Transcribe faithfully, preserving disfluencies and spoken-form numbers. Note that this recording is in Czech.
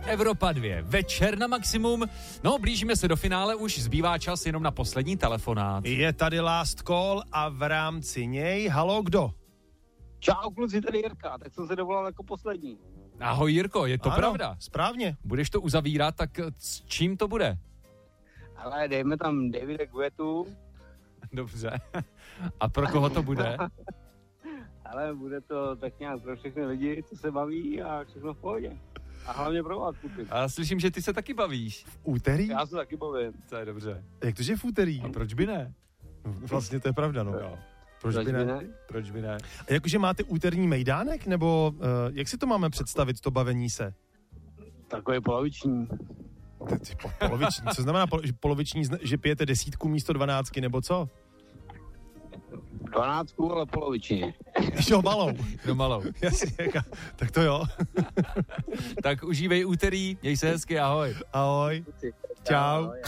Evropa dva, večer na maximum. No, blížíme se do finále, už zbývá čas jenom na poslední telefonát. Je tady last call a v rámci něj, halo, kdo? Čau kluci, tady Jirka, tak jsem se dovolal jako poslední. Ahoj Jirko, je to ano, pravda? Správně. Budeš to uzavírat, tak s čím to bude? Ale dejme tam Davida Guettu. Dobře. A pro koho to bude? Ale bude to tak nějak pro všechny lidi, co se baví a všechno v pohodě. A hlavně pro vás, kluci. A slyším, že ty se taky bavíš. V úterý? Já se taky bavím. To je dobře. Jak to, že v úterý? A proč by ne? Vlastně to je pravda, no. Jo. Proč, Proč by ne? ne? Proč by ne? A jakože máte úterní mejdánek, nebo uh, jak si to máme představit, to bavení se? Takový poloviční. Ty, ty, po, poloviční, co znamená polo, že poloviční, že pijete desítku místo dvanáctky, nebo co? Dvanáctku, ale polovičně. Jo, malou. No malou. Jasně, tak to jo. Tak užívej úterý, měj se hezky, ahoj. Ahoj. Čau.